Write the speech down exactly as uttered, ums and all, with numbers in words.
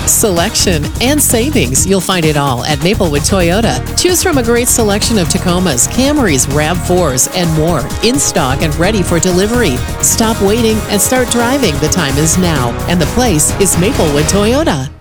Selection and savings. You'll find it all at Maplewood Toyota. Choose from a great selection of Tacomas, Camrys, RAV fours, and more in stock and ready for delivery. Stop waiting and start driving. The time is now, and the place is Maplewood Toyota.